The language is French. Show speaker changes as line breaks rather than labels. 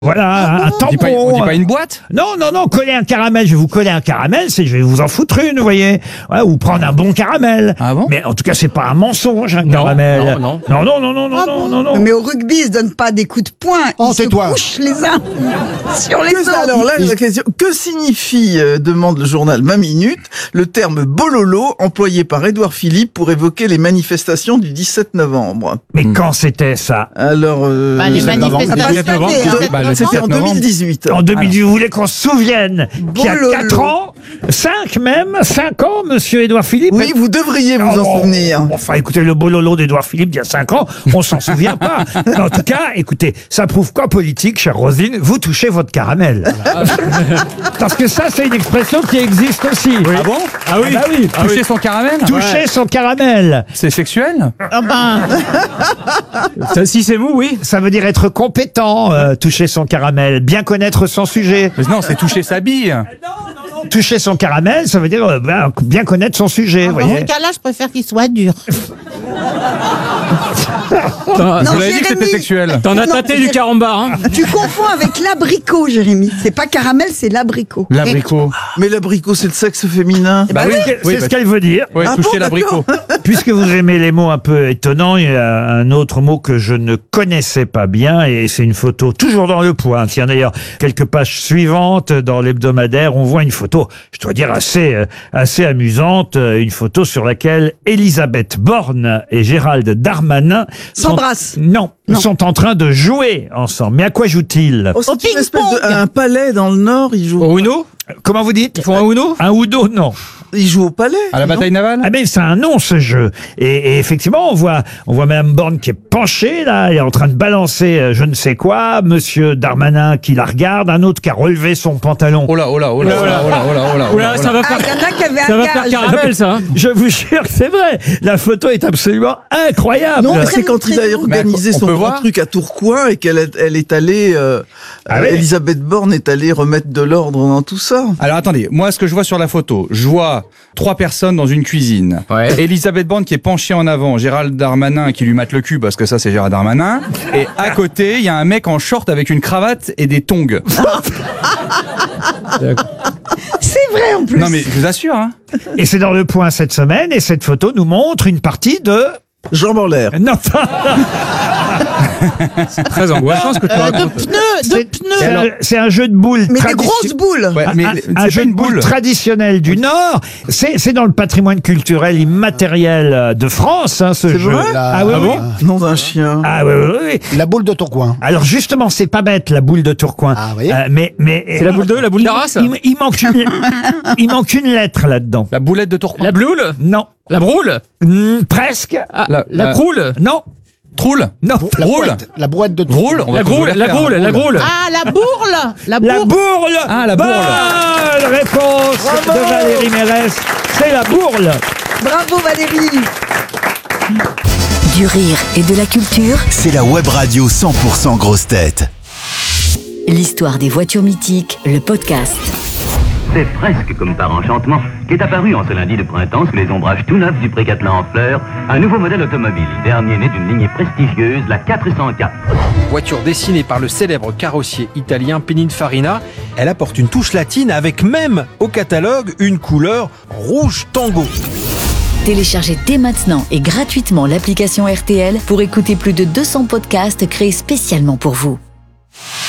Voilà, un tampon.
On dit pas une boîte?
Non, coller un caramel. Je vais vous coller un caramel, je vais vous en foutre une, vous voyez. Ouais, ou prendre un bon caramel.
Ah bon?
Mais en tout cas, c'est pas un mensonge, un caramel.
Non.
Non.
Mais au rugby, ils se donnent pas des coups de poing. Ils se couchent les uns sur les autres.
Alors là, la question, que signifie, demande le journal Ma Minute, le terme bololo employé par Édouard Philippe pour évoquer les manifestations du 17 novembre?
Mais quand c'était ça?
Alors,
les manifestations.
c'était en 2018.
En 2018, vous voulez qu'on se souvienne qu'il y a 4 ans, 5 ans, monsieur Édouard Philippe?
Oui, vous devriez vous en souvenir.
Enfin, écoutez, le bololo d'Édouard Philippe d'il y a 5 ans, on s'en souvient pas. Mais en tout cas, écoutez, ça prouve qu'en politique, chère Roselyne, vous touchez votre caramel. Parce que ça, c'est une expression qui existe aussi.
Oui. Ah bon? Ah oui.
Ah bah oui.
Toucher son caramel?
Toucher son caramel.
C'est sexuel?
Ça, si c'est vous, oui. Ça veut dire être compétent, toucher son caramel, bien connaître son sujet.
Mais non, c'est toucher sa bille.
Toucher son caramel, ça veut dire bien connaître son sujet, vous
Dans
voyez.
ce cas-là, je préfère qu'il soit dur.
Vous l'avez dit que c'était sexuel.
T'en as tâté du carambar, hein.
Tu confonds avec l'abricot, Jérémy. C'est pas caramel, c'est l'abricot.
L'abricot.
Mais l'abricot, c'est le sexe féminin.
Bah oui,
C'est ce qu'elle veut dire.
Oui,
Ah
toucher
bon,
l'abricot.
Puisque vous aimez les mots un peu étonnants, il y a un autre mot que je ne connaissais pas bien et c'est une photo toujours dans Le Point. Tiens, d'ailleurs, quelques pages suivantes dans l'hebdomadaire, on voit une photo, je dois dire assez amusante, une photo sur laquelle Elisabeth Borne et Gérald Darmanin
S'embrassent.
sont en train de jouer ensemble. Mais à quoi jouent-ils?
Oh, c'est une espèce un palais dans le Nord, ils jouent.
Au Uno?
Comment vous dites?
Ils font un Uno?
Un Udo, non.
Ils jouent au palais.
À la bataille navale?
Ah mais c'est un nom ce jeu. Et effectivement, on voit Madame Borne qui est penchée là, elle est en train de balancer je ne sais quoi, Monsieur Darmanin qui la regarde, un autre qui a relevé son pantalon.
Oh là.
Oula, ça va
Ah, il y en a qui avaient
Ça
un
va faire
gage.
caramel, ça. Hein.
Je vous jure que c'est vrai. La photo est absolument incroyable.
Non, mais c'est quand il a organisé
on
son
peut
grand
voir
truc à Tourcoing et qu'elle est allée,
Ah ouais.
Elisabeth Borne est allée remettre de l'ordre dans tout ça.
Alors attendez, moi ce que je vois sur la photo, je vois 3 personnes dans une cuisine.
Ouais.
Elisabeth Borne qui est penchée en avant, Gérald Darmanin qui lui mate le cul parce que ça c'est Gérald Darmanin. Et à côté, il y a un mec en short avec une cravate et des tongs.
C'est vrai en plus.
Non mais je vous assure, hein.
Et c'est dans Le Point cette semaine et cette photo nous montre une partie de...
Jambes en l'air.
Non,
Très angoissant ce que tu racontes.
c'est un jeu de boules.
Mais des grosses boules.
Ouais, mais
un
c'est
jeu
pas
de
une
boules
boule.
traditionnel du Nord. C'est dans le patrimoine culturel immatériel de France, hein, ce jeu.
vrai
Ah oui, oui.
Nom d'un chien.
Ah oui, oui, oui.
La boule de Tourcoing.
Alors justement, c'est pas bête la boule de Tourcoing.
Ah, oui.
Mais
C'est la boule 2, la boule d'Arras?
il manque une lettre là-dedans.
La boulette de Tourcoing.
La bloule?
Non.
La broule?
Presque.
Ah,
La-
la croule?
Non.
Troule.
Non.
La
Roule.
brouette. La brouette de Tourcoing.
Roule. On va
La
toujours
groule, la
faire,
groule,
hein.
la groule.
Ah, la bourle. La
La
bourle.
bourle.
Ah, la bourle.
Bonne réponse de Valérie Mérès. C'est la bourle.
Bravo Valérie.
Du rire et de la culture,
C'est la web radio 100% grosse tête.
l'histoire des voitures mythiques, le podcast.
C'est presque comme par enchantement qu'est apparu en ce lundi de printemps sous les ombrages tout neufs du Pré-Catelan en fleurs un nouveau modèle automobile, dernier né d'une lignée prestigieuse, la 404.
Voiture dessinée par le célèbre carrossier italien Pininfarina, elle apporte une touche latine avec même au catalogue une couleur rouge tango.
Téléchargez dès maintenant et gratuitement l'application RTL pour écouter plus de 200 podcasts créés spécialement pour vous.